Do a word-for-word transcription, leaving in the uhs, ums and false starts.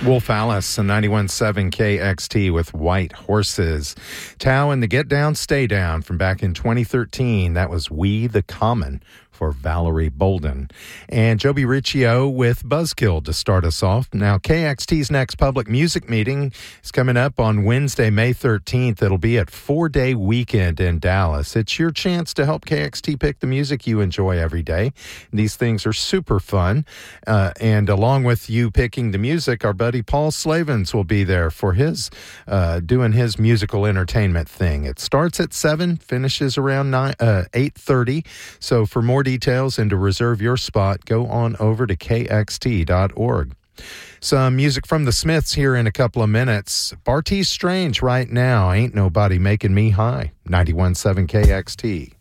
Wolf Alice and ninety-one point seven K X T with White Horses. Tao and the Get Down, Stay Down from back in twenty thirteen. That was We the Common for Valerie Bolden. And Joby Riccio with Buzzkill to start us off. Now, K X T's next public music meeting is coming up on Wednesday, May thirteenth. It'll be at Four Day Weekend in Dallas. It's your chance to help K X T pick the music you enjoy every day. These things are super fun. Uh, and along with you picking the music, our buddy Paul Slavens will be there for his, uh, doing his musical entertainment thing. It starts at seven, finishes around nine, uh, eight thirty. So for more details and to reserve your spot, go on over to K X T dot org. Some music from the Smiths here in a couple of minutes. Bartees Strange right now. Ain't Nobody Making Me High. ninety-one point seven K X T.